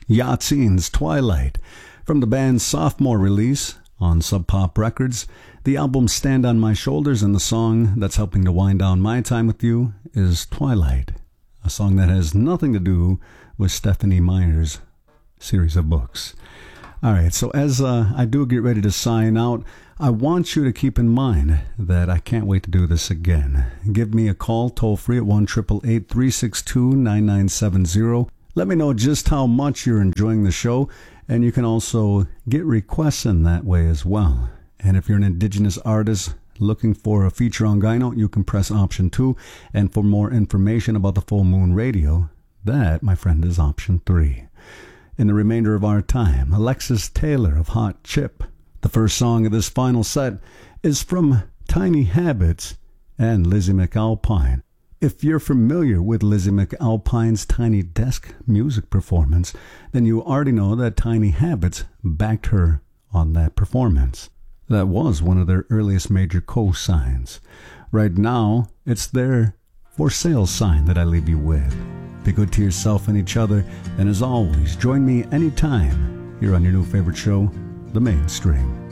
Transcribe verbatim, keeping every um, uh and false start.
Yahtzeens Twilight, from the band's sophomore release on Sub Pop Records. The album Stand on My Shoulders, and the song that's helping to wind down my time with you is Twilight, a song that has nothing to do with Stephenie Meyer's series of books. Alright, so as uh, I do get ready to sign out, I want you to keep in mind that I can't wait to do this again. Give me a call toll free at one eight eight eight, three six two, nine nine seven zero. Let me know just how much you're enjoying the show, and you can also get requests in that way as well. And if you're an indigenous artist looking for a feature on Gyno, you can press option two. And for more information about the Full Moon Radio, that, my friend, is option three. In the remainder of our time, Alexis Taylor of Hot Chip. The first song of this final set is from Tiny Habits and Lizzie McAlpine. If you're familiar with Lizzie McAlpine's Tiny Desk music performance, then you already know that Tiny Habits backed her on that performance. That was one of their earliest major co-signs. Right now, it's their for sale sign that I leave you with. Be good to yourself and each other, and as always, join me anytime here on your new favorite show, The Mainstream.